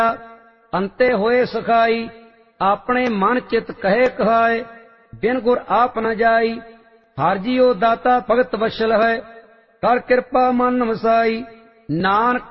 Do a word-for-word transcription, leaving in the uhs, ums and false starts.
अंते होए सखाई अपने मन चित कहे कहाए बिन गुर आप न जाई। हर जियो दाता भगत वशल है कर कृपा मन वसाई नानक